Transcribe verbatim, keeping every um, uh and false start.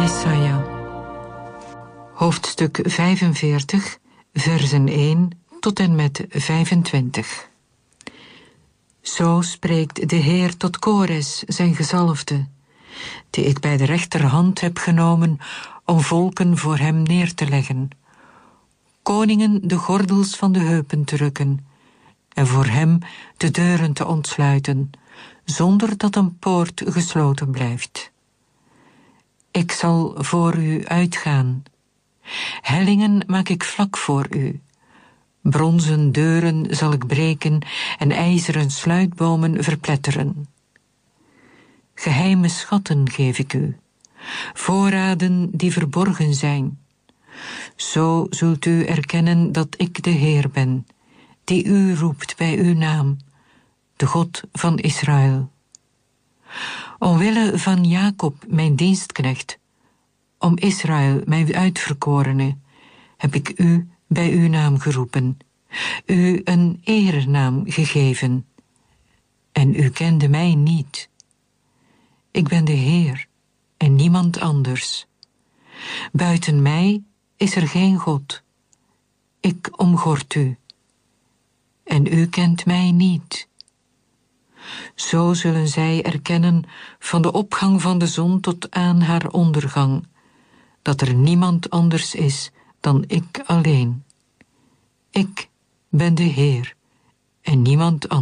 Jesaja, hoofdstuk vijfenveertig, versen één tot en met vijfentwintig. Zo spreekt de Heer tot Kores, zijn gezalfde, die ik bij de rechterhand heb genomen om volken voor hem neer te leggen, koningen de gordels van de heupen te rukken en voor hem de deuren te ontsluiten, zonder dat een poort gesloten blijft. Ik zal voor u uitgaan. Hellingen maak ik vlak voor u. Bronzen deuren zal ik breken en ijzeren sluitbomen verpletteren. Geheime schatten geef ik u, voorraden die verborgen zijn. Zo zult u erkennen dat ik de Heer ben, die u roept bij uw naam, de God van Israël. Omwille van Jacob, mijn dienstknecht, om Israël, mijn uitverkorene, heb ik u bij uw naam geroepen, u een erenaam gegeven. En u kende mij niet. Ik ben de Heer en niemand anders. Buiten mij is er geen God. Ik omgord u. En u kent mij niet. Zo zullen zij erkennen van de opgang van de zon tot aan haar ondergang, dat er niemand anders is dan ik alleen. Ik ben de Heer en niemand anders.